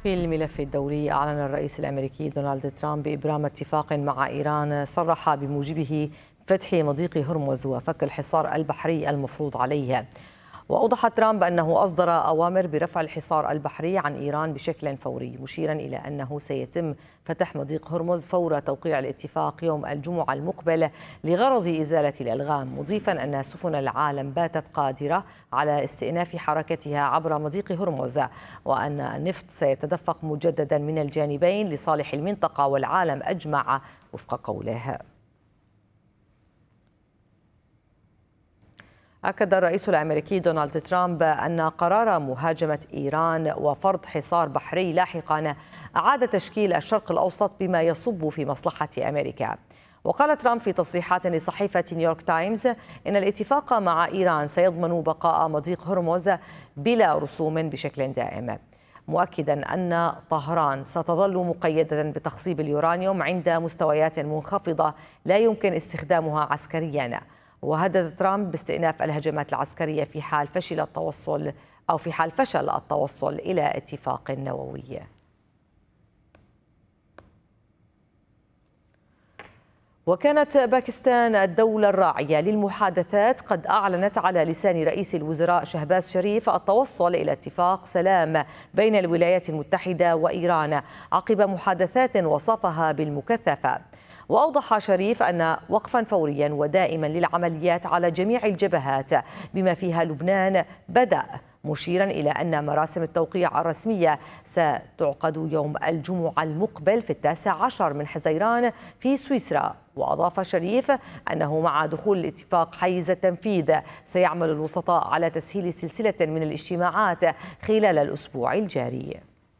في الملف الدولي، أعلن الرئيس الأمريكي دونالد ترامب بإبرام اتفاق مع إيران صرح بموجبه فتح مضيق هرمز وفك الحصار البحري المفروض عليه. وأوضح ترامب أنه أصدر أوامر برفع الحصار البحري عن إيران بشكل فوري، مشيرا إلى أنه سيتم فتح مضيق هرمز فور توقيع الاتفاق يوم الجمعة المقبل لغرض إزالة الألغام، مضيفا أن سفن العالم باتت قادرة على استئناف حركتها عبر مضيق هرمز، وأن النفط سيتدفق مجددا من الجانبين لصالح المنطقة والعالم أجمع وفق قوله. أكد الرئيس الأمريكي دونالد ترامب أن قرار مهاجمة إيران وفرض حصار بحري لاحقا أعاد تشكيل الشرق الأوسط بما يصب في مصلحة أمريكا. وقال ترامب في تصريحات لصحيفة نيويورك تايمز إن الاتفاق مع إيران سيضمن بقاء مضيق هرمز بلا رسوم بشكل دائم، مؤكدا أن طهران ستظل مقيدة بتخصيب اليورانيوم عند مستويات منخفضة لا يمكن استخدامها عسكريا. وهدد ترامب باستئناف الهجمات العسكرية في حال فشل التوصل إلى اتفاق نووي. وكانت باكستان الدولة الراعية للمحادثات قد أعلنت على لسان رئيس الوزراء شهباز شريف التوصل إلى اتفاق سلام بين الولايات المتحدة وإيران عقب محادثات وصفها بالمكثفة. وأوضح شريف أن وقفا فوريا ودائما للعمليات على جميع الجبهات بما فيها لبنان بدأ، مشيرا إلى أن مراسم التوقيع الرسمية ستعقد يوم الجمعة المقبل في 19 من حزيران في سويسرا. وأضاف شريف أنه مع دخول الاتفاق حيز التنفيذ سيعمل الوسطاء على تسهيل سلسلة من الاجتماعات خلال الأسبوع الجاري.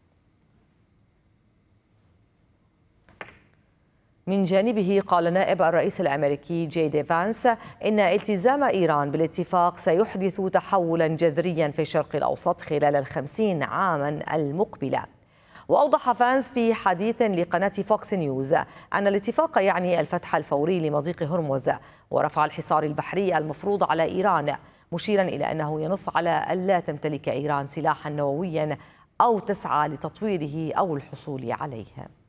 من جانبه قال نائب الرئيس الأمريكي جي دي فانس إن التزام إيران بالاتفاق سيحدث تحولا جذريا في الشرق الأوسط خلال 50 عاما المقبلة. وأوضح فانس في حديث لقناة فوكس نيوز أن الاتفاق يعني الفتح الفوري لمضيق هرمز ورفع الحصار البحري المفروض على إيران، مشيرا إلى أنه ينص على ألا تمتلك إيران سلاحا نوويا أو تسعى لتطويره أو الحصول عليه.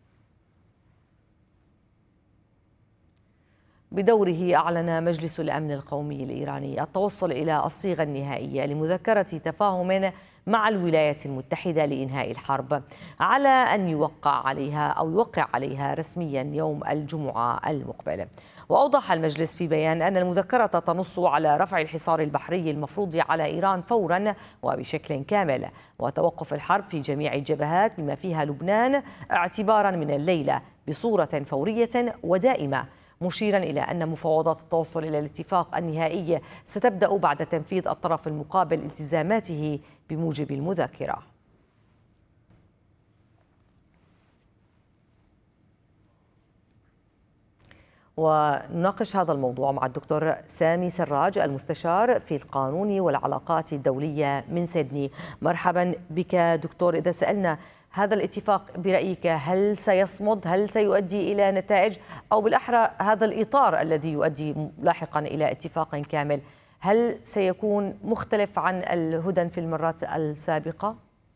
بدوره أعلن مجلس الأمن القومي الإيراني التوصل إلى الصيغة النهائية لمذكرة تفاهم مع الولايات المتحدة لإنهاء الحرب على أن يوقع عليها رسميا يوم الجمعة المقبل. وأوضح المجلس في بيان أن المذكرة تنص على رفع الحصار البحري المفروض على إيران فورا وبشكل كامل، وتوقف الحرب في جميع الجبهات بما فيها لبنان اعتبارا من الليلة بصورة فورية ودائمة، مشيرا إلى أن مفاوضات التوصل إلى الاتفاق النهائي ستبدأ بعد تنفيذ الطرف المقابل التزاماته بموجب المذكرة. ونناقش هذا الموضوع مع الدكتور سامي سراج المستشار في القانون والعلاقات الدولية من سيدني. مرحبا بك دكتور. إذا سألنا هذا الاتفاق برأيك هل سيصمد؟ هل سيؤدي إلى نتائج؟ أو بالأحرى هذا الإطار الذي يؤدي لاحقا إلى اتفاق كامل هل سيكون مختلف عن الهدن في المرات السابقة؟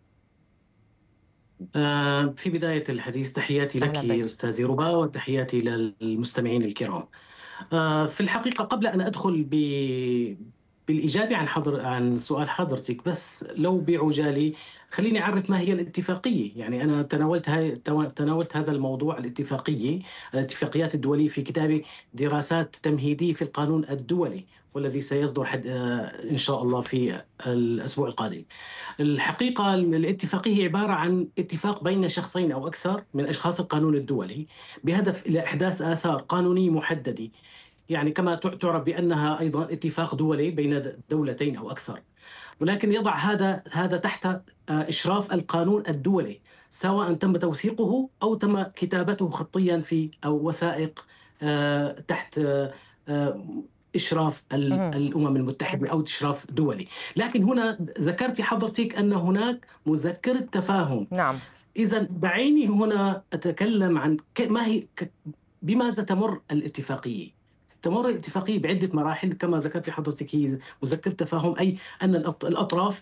في بداية الحديث تحياتي لك أستاذي ربا وتحياتي للمستمعين الكرام. في الحقيقة قبل أن أدخل بالإجابة عن سؤال حضرتك، بس لو بعجالي خليني أعرف ما هي الاتفاقية. يعني أنا تناولت هذا الموضوع الاتفاقيات الدولية في كتاب دراسات تمهيدية في القانون الدولي، والذي سيصدر إن شاء الله في الأسبوع القادم. الحقيقة الاتفاقية عبارة عن اتفاق بين شخصين أو أكثر من أشخاص القانون الدولي بهدف إلى إحداث آثار قانونية محددة، يعني كما تعرف بأنها أيضا اتفاق دولي بين دولتين أو أكثر، ولكن يضع هذا تحت إشراف القانون الدولي، سواء تم توثيقه أو تم كتابته خطيا في أو وثائق تحت إشراف الأمم المتحدة أو إشراف دولي. لكن هنا ذكرت حضرتك أن هناك مذكرة تفاهم. نعم. إذا دعيني هنا أتكلم عن بماذا تمر الاتفاقية. تمر الاتفاقية بعدة مراحل كما ذكرت حضرتك، هي مذكرة تفاهم، أي أن الأطراف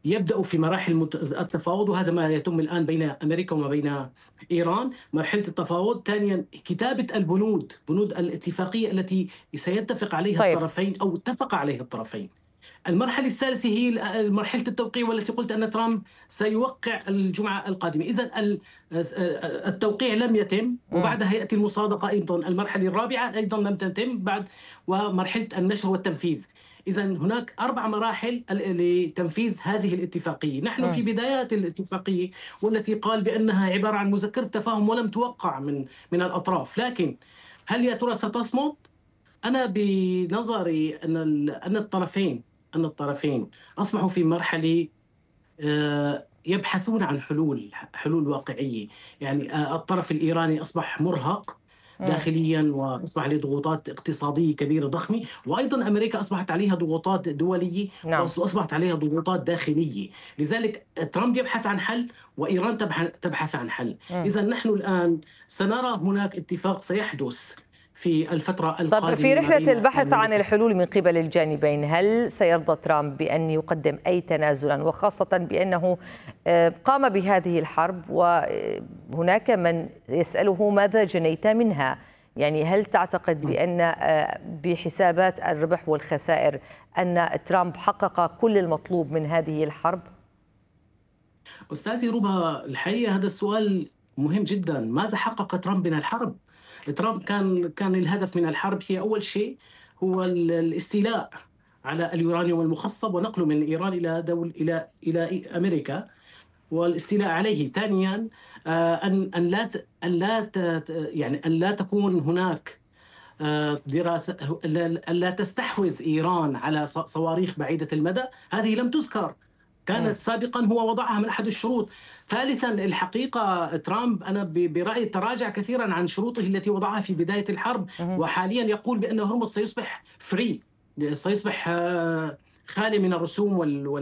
يبدأ في مراحل التفاوض، وهذا ما يتم الآن بين أمريكا وما بين إيران، مرحلة التفاوض. ثانيا كتابة بنود الاتفاقية التي سيتفق عليها طيب. الطرفين أو اتفق عليها الطرفين. المرحلة الثالثة هي مرحلة التوقيع، والتي قلت أن ترامب سيوقع الجمعة القادمة. إذا التوقيع لم يتم، وبعدها يأتي المصادقة أيضا. المرحلة الرابعة أيضا لم تتم بعد، ومرحلة النشر والتنفيذ. إذا هناك 4 مراحل لتنفيذ هذه الاتفاقية. نحن في بدايات الاتفاقية، والتي قال بأنها عبارة عن مذكرة تفاهم ولم توقع من الأطراف. لكن هل يا ترى ستصمد؟ أنا بنظري أن الطرفين أصبحوا في مرحلة يبحثون عن حلول واقعية. يعني الطرف الإيراني أصبح مرهق داخليا، وأصبح عليه ضغوطات اقتصادية كبيرة ضخمة، وأيضا أمريكا أصبحت عليها ضغوطات دولية، نعم. وأصبحت عليها ضغوطات داخلية. لذلك ترامب يبحث عن حل، وإيران تبحث عن حل. إذا نحن الآن سنرى هناك اتفاق سيحدث في الفترة القادمة. طب في رحلة البحث عن الحلول من قبل الجانبين، هل سيرضى ترامب بأن يقدم أي تنازلا، وخاصة بأنه قام بهذه الحرب وهناك من يسأله ماذا جنيت منها؟ يعني هل تعتقد بأن بحسابات الربح والخسائر أن ترامب حقق كل المطلوب من هذه الحرب؟ أستاذي ربا، الحقيقة هذا السؤال مهم جدا. ماذا حقق ترامب من الحرب؟ ترامب كان الهدف من الحرب هي أول شيء هو الاستيلاء على اليورانيوم المخصب ونقله من إيران إلى أمريكا، والاستيلاء عليه. ثانيا أن لا تكون هناك دراسة، لا تستحوذ إيران على صواريخ بعيدة المدى. هذه لم تذكر، كانت سابقا هو وضعها من أحد الشروط. ثالثا الحقيقة ترامب أنا برأيي تراجع كثيرا عن شروطه التي وضعها في بداية الحرب، وحاليا يقول بأن هرمز سيصبح فري، سيصبح خالي من الرسوم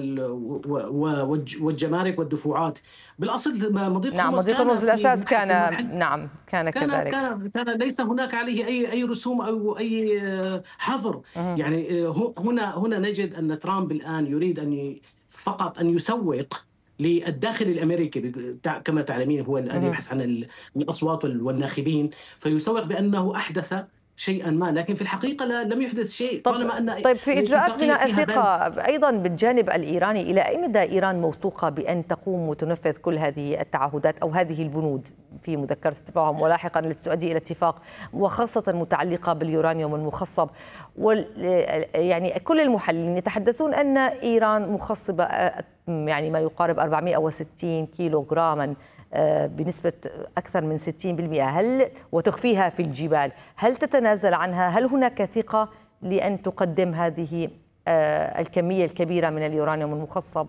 والجمارك والدفوعات. بالأصل مضيق هرمز الأساس كان كذلك. كان ليس هناك عليه أي رسوم أو أي حظر. يعني هنا نجد أن ترامب الآن يريد فقط أن يسوق للداخل الأمريكي، كما تعلمين هو الذي يبحث عن الأصوات والناخبين، فيسوق بأنه أحدث شيئا ما، لكن في الحقيقة لم يحدث شيء. طيب في إجراءات بناء الثقة أيضا بالجانب الإيراني، إلى أي مدى إيران موثوقة بأن تقوم وتنفذ كل هذه التعهدات أو هذه البنود في مذكرة التفاهم ولاحقا التي تؤدي إلى اتفاق، وخاصة متعلقة باليورانيوم المخصب؟ يعني كل المحللين يتحدثون أن إيران مخصبة يعني ما يقارب 460 كيلوغراما بنسبة أكثر من 60%، وتخفيها في الجبال. هل تتنازل عنها؟ هل هناك ثقة لأن تقدم هذه الكمية الكبيرة من اليورانيوم المخصب؟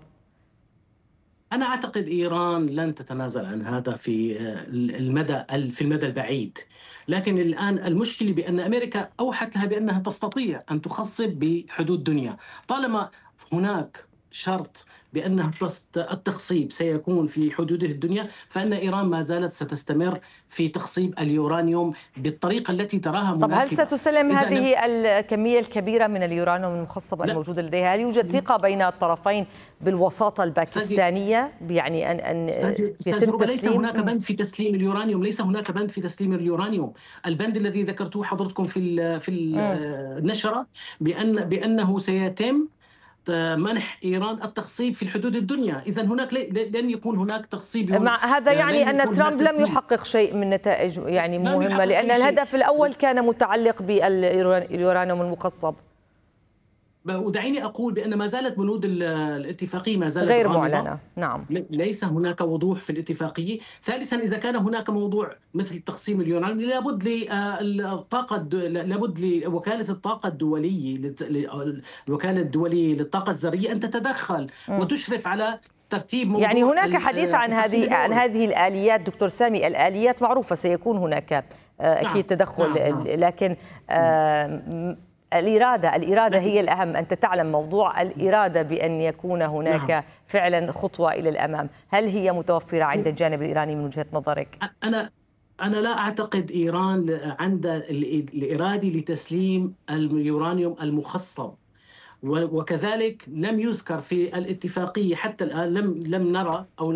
أنا أعتقد إيران لن تتنازل عن هذا في المدى البعيد. لكن الآن المشكلة بأن أمريكا أوحت لها بأنها تستطيع أن تخصب بحدود دنيا. طالما هناك شرط بأن التخصيب سيكون في حدوده الدنيا، فإن إيران ما زالت ستستمر في تخصيب اليورانيوم بالطريقة التي تراها مناسبة. طب هل ستسلم هذه الكمية الكبيرة من اليورانيوم المخصب الموجودة لديها؟ هل يوجد ثقة بين الطرفين بالوساطة الباكستانية يعني أن يتم تسليم؟ ليس هناك بند في تسليم اليورانيوم، ليس هناك بند في تسليم اليورانيوم. البند الذي ذكرته حضرتكم في النشرة بأنه سيتم منح إيران التخصيب في الحدود الدنيا. إذا هناك لن يكون هناك تخصيب. مع هذا يعني أن ترامب لم يحقق شيء من نتائج يعني مهمة، لأن الهدف الأول كان متعلق باليورانيوم المخصب. ودعيني أقول بأن ما زالت بنود الاتفاقية ما زالت غير معلنة. نعم، ليس هناك وضوح في الاتفاقية. ثالثا إذا كان هناك موضوع مثل تقسيم اليورانيوم، لابد لوكالة الطاقة الدولية، الوكالة الدولية للطاقة الذرية أن تتدخل وتشرف على ترتيب موضوع. يعني هناك حديث عن هذه الآليات دكتور سامي. الآليات معروفة، سيكون هناك أكيد تدخل. لكن الإرادة هي الأهم. أنت تعلم موضوع الإرادة بأن يكون هناك فعلا خطوة إلى الأمام. هل هي متوفرة عند الجانب الإيراني من وجهة نظرك؟ أنا لا أعتقد إيران عندها الإرادة لتسليم اليورانيوم المخصب، وكذلك لم يذكر في الاتفاقية حتى الآن، لم نرى أو